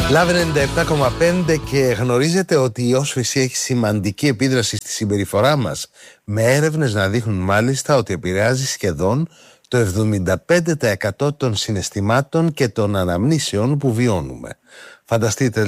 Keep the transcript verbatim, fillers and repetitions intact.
Λάβε ενενήντα επτά κόμμα πέντε και γνωρίζετε ότι η όσφρηση έχει σημαντική επίδραση στη συμπεριφορά μας, με έρευνες να δείχνουν μάλιστα ότι επηρεάζει σχεδόν το εβδομήντα πέντε τοις εκατό των συναισθημάτων και των αναμνήσεων που βιώνουμε. Φανταστείτε